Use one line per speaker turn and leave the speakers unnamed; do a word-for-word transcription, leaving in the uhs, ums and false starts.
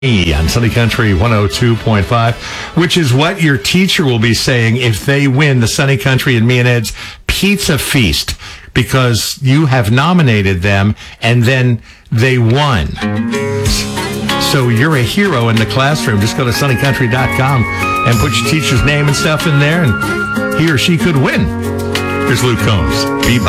on Sunny Country one oh two point five, which is what your teacher will be saying if they win the Sunny Country and Me and Ed's Pizza Feast, because you have nominated them and then they won. So you're a hero in the classroom. Just go to sunny country dot com and put your teacher's name and stuff in there, and he or she could win. Here's Luke Combs. Be